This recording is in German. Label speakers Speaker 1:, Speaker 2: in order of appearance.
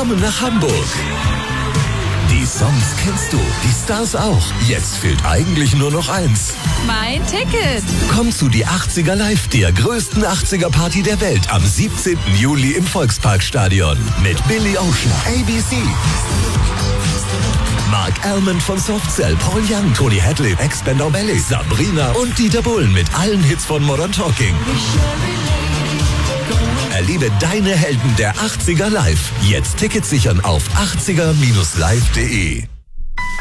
Speaker 1: kommen nach Hamburg. Die Songs kennst du, die Stars auch. Jetzt fehlt eigentlich nur noch eins.
Speaker 2: Mein Ticket.
Speaker 1: Komm zu die 80er Live, der größten 80er Party der Welt, am 17. Juli im Volksparkstadion. Mit Billy Ocean, ABC, Mark Almond von Softcell, Paul Young, Tony Hadley, Ex-Spandau Ballet, Sabrina und Dieter Bohlen mit allen Hits von Modern Talking. Erlebe deine Helden der 80er live. Jetzt Tickets sichern auf 80er-live.de.